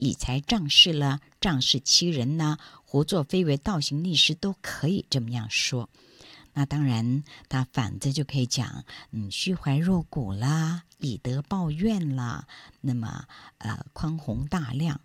以财仗势了，仗势欺人呐，胡作非为，倒行逆施，都可以这么样说。那当然，他反着就可以讲，虚怀若谷啦，以德报怨啦，那么宽宏大量，